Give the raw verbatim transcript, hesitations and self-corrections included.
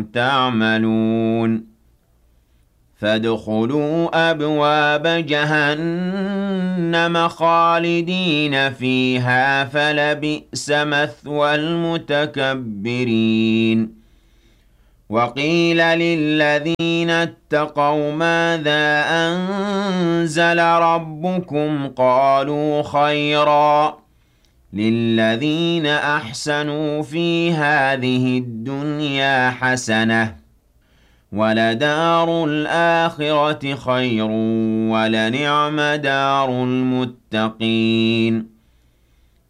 تَعْمَلُونَ فَادْخُلُوا أَبْوَابَ جَهَنَّمَ خَالِدِينَ فِيهَا فَلَبِئْسَ مَثْوَى الْمُتَكَبِّرِينَ وَقِيلَ لِلَّذِينَ اتَّقَوْا مَاذَا أَنزَلَ رَبُّكُمْ قَالُوا خَيْرًا لِلَّذِينَ أَحْسَنُوا فِي هَٰذِهِ الدُّنْيَا حَسَنَةٌ وَلَدَارُ الْآخِرَةِ خَيْرٌ وَلَنِعْمَ دَارُ الْمُتَّقِينَ